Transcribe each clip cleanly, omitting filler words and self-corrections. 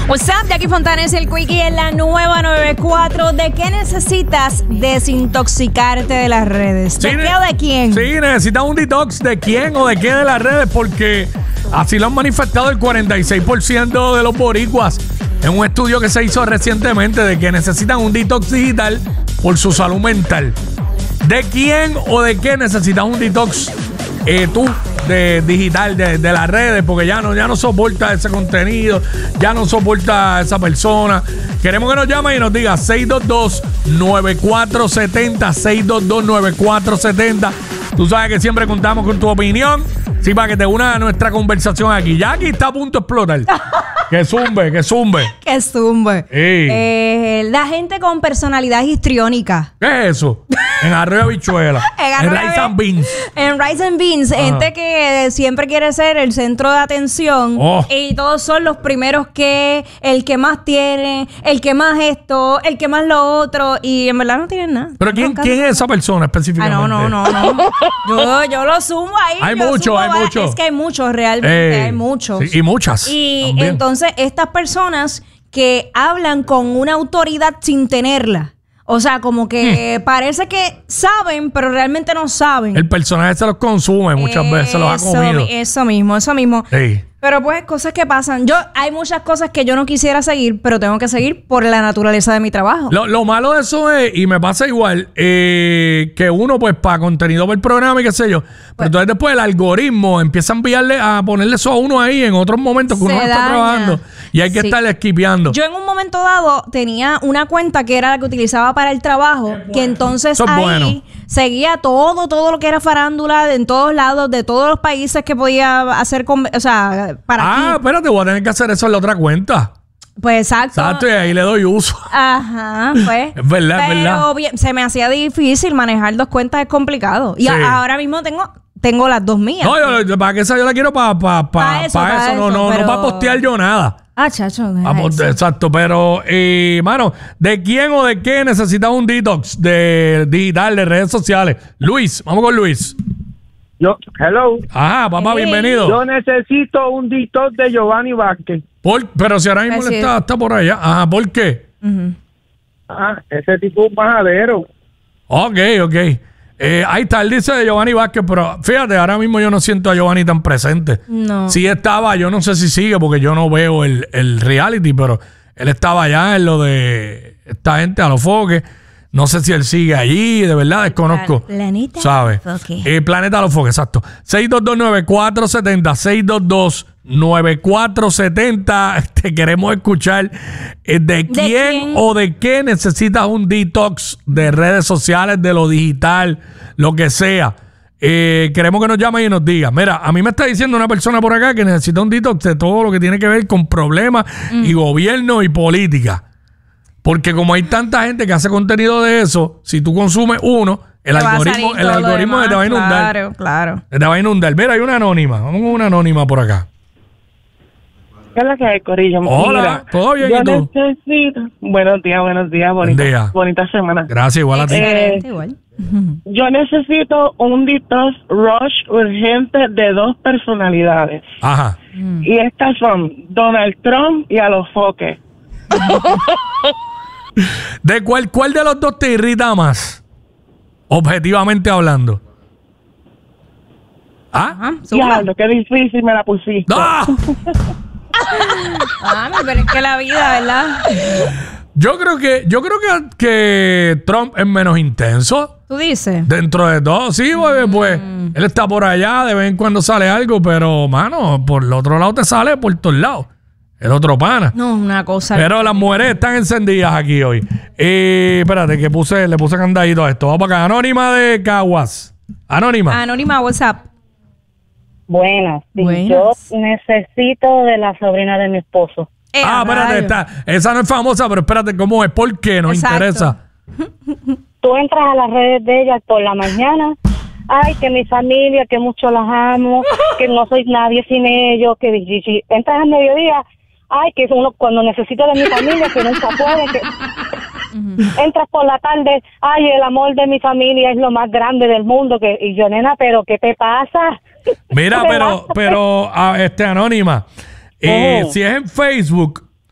What's up, Jackie Fontanes, el Quickie en la nueva 94. ¿De qué necesitas desintoxicarte de las redes? ¿De qué o de quién? Sí, necesitas un detox de quién o de qué de las redes, porque así lo han manifestado el 46% de los boricuas en un estudio que se hizo recientemente de que necesitan un detox digital por su salud mental. ¿De quién o de qué necesitas un detox tú? De digital, de las redes, porque ya no soporta ese contenido, ya no soporta a esa persona. Queremos que nos llame y nos diga 622-9470, 622-9470. Tú sabes que siempre contamos con tu opinión, sí, para que te unas a nuestra conversación aquí. Ya aquí está a punto de explotar. Que zumbe. Que zumbe. La gente con personalidad histriónica. ¿Qué es eso? En Arroyo Habichuela. en Rice and Beans. En Rice and Beans. Ajá. Gente que siempre quiere ser el centro de atención. Oh. Y todos son los primeros que... El que más tiene, el que más esto, el que más lo otro. Y en verdad no tienen nada. ¿Pero quién es esa persona específicamente? No. Yo lo sumo ahí. Hay muchos. Es que hay muchos, realmente. Hay muchos. Sí, y muchas. Y también. Entonces, estas personas que hablan con una autoridad sin tenerla. O sea, como que parece que saben, pero realmente no saben. El personaje se los consume muchas veces, se los ha comido. Eso mismo. Sí. Pero pues, cosas que pasan. Hay muchas cosas que yo no quisiera seguir, pero tengo que seguir por la naturaleza de mi trabajo. Lo malo de eso es, y me pasa igual, que uno, pues, para contenido para el programa y qué sé yo, pero entonces después el algoritmo empieza a ponerle eso a uno ahí en otros momentos que uno no está trabajando y hay que estarle esquipeando. Yo en un momento dado tenía una cuenta que era la que utilizaba para el trabajo, que entonces ahí seguía todo lo que era farándula en todos lados, de todos los países que podía hacer, para aquí. Espérate, voy a tener que hacer eso en la otra cuenta. Pues exacto, y ahí le doy uso. Ajá, pues. Es verdad. Pero se me hacía difícil manejar dos cuentas, es complicado. Y ahora mismo tengo las dos mías. No, para que esa yo la quiero para eso. No para postear yo nada. Chacho. Exacto, pero, mano, ¿de quién o de qué necesitas un detox de digital, de redes sociales? Luis, vamos con Luis. Hello. Ajá, papá, bienvenido. Yo necesito un detox de Giovanni Vázquez. Pero si ahora mismo está por allá. Ajá, ¿por qué? Uh-huh. Ese tipo es un majadero. Ok. Ahí está, él dice de Giovanni Vázquez, pero fíjate, ahora mismo yo no siento a Giovanni tan presente. No. Sí estaba, yo no sé si sigue, porque yo no veo el reality, pero él estaba allá en lo de esta gente a los foques. No sé si él sigue allí, de verdad desconozco. Planeta ¿sabes? Planeta a los foques, exacto. 622-9470, 622-9470. Te queremos escuchar de quién o de qué necesitas un detox de redes sociales, de lo digital, lo que sea. Queremos que nos llame y nos diga. Mira, a mí me está diciendo una persona por acá que necesita un detox de todo lo que tiene que ver con problemas y gobierno y política. Porque como hay tanta gente que hace contenido de eso, si tú consumes uno, el algoritmo te va a inundar. Claro. Te va a inundar. Mira, hay una anónima. Vamos con una anónima por acá. ¿Qué es la que hay, corillo? Hola, mira, ¿todo bien? Yo ¿Y tú? necesito... Buenos días. Bonita semana. Gracias, igual a ti. Igual. Yo necesito un detox rush urgente de dos personalidades. Ajá. Y estas son Donald Trump y a los foques. ¿De cuál de los dos te irrita más? Objetivamente hablando. Diablo, qué difícil me la pusiste. ¡Ah! Pero es que la vida, ¿verdad? Yo creo que Trump es menos intenso. ¿Tú dices? Dentro de todo, sí, pues él está por allá, de vez en cuando sale algo, pero, mano, por el otro lado te sale por todos lados. El otro pana. No, una cosa. Pero las mujeres están encendidas aquí hoy. Espérate, le puse candadito a esto. Vamos para acá. Anónima de Caguas. Anónima, what's up? Buenas. Yo necesito de la sobrina de mi esposo. Espérate, esa no es famosa, pero espérate, ¿cómo es? ¿Por qué? Nos interesa. Tú entras a las redes de ella por la mañana. Ay, que mi familia, que mucho las amo, que no soy nadie sin ellos, que si entras al mediodía, ay, que uno cuando necesito de mi familia, que nunca puede, que entras por la tarde, ay, el amor de mi familia es lo más grande del mundo, y yo, nena, pero ¿qué te pasa? Mira, pero anónima, si es en Facebook,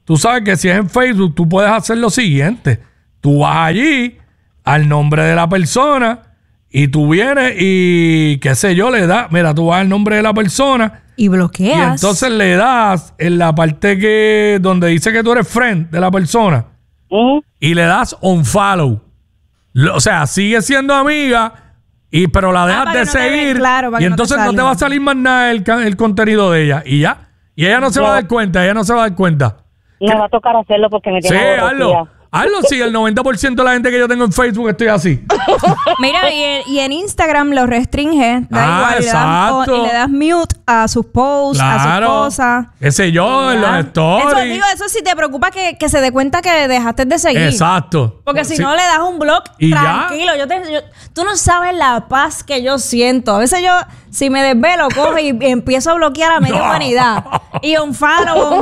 tú sabes que si es en Facebook, tú puedes hacer lo siguiente. Tú vas allí al nombre de la persona y tú vienes y, qué sé yo, le das, mira, tú vas al nombre de la persona y bloqueas. Y entonces le das en la parte donde dice que tú eres friend de la persona y le das unfollow. O sea, sigue siendo amiga, pero la dejas de seguir. Y entonces no te va a salir más nada el contenido de ella. Y ya. Y ella no se va a dar cuenta. Me va a tocar hacerlo porque me tiene hazlo. Hazlo, sí, el 90% de la gente que yo tengo en Facebook estoy así. Mira, y en Instagram lo restringe. Da igual, y le das mute a sus posts, a sus cosas. Qué sé yo, en los stories. Eso sí te preocupa que se dé cuenta que dejaste de seguir. Exacto. Porque si no le das un block, tranquilo. Tú no sabes la paz que yo siento. A veces si me desvelo, cojo y empiezo a bloquear a media humanidad. Y un follow.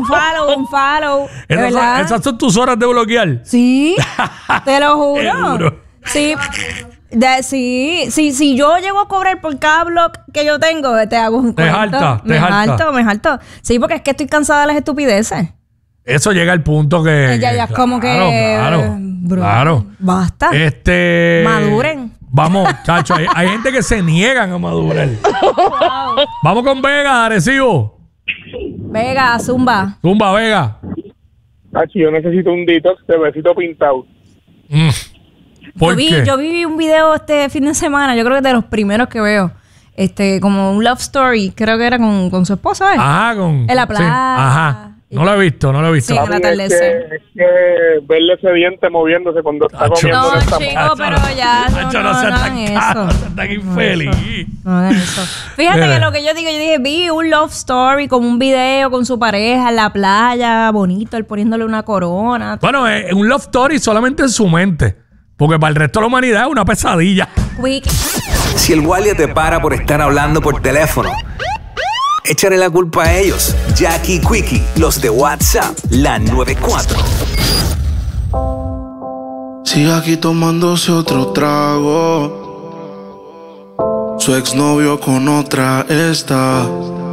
Esas son tus horas de bloquear. Sí, te lo juro. Sí. Si yo llego a cobrar por cada blog que yo tengo, te hago un cuento. Me jalto. Sí, porque es que estoy cansada de las estupideces. Eso llega al punto que... Ya es como que... Claro. Basta. Maduren. Vamos, chacho, hay gente que se niegan a madurar. Wow. Vamos con Vega, Arecibo. Vega, Zumba, Vega. Yo necesito un detox de besito pintado. Yo vi un video este fin de semana, yo creo que es de los primeros que veo. Como un love story, creo que era con su esposa, ¿ves? Ajá, en la playa. Sí. Ajá. No lo he visto. Sí, en el atardecer. Es que verle ese diente moviéndose cuando está comiendo. No, chico, pero ya no hagan eso. Tan infeliz. No hagan eso. Fíjate que lo que yo dije, vi un love story con un video con su pareja en la playa, bonito, él poniéndole una corona. Bueno, es un love story solamente en su mente. Porque para el resto de la humanidad es una pesadilla. Si el guardia te para por estar hablando por teléfono, échale la culpa a ellos. Jackie Quickie, los de WhatsApp, la 94. Sigue aquí tomándose otro trago. Su exnovio con otra está.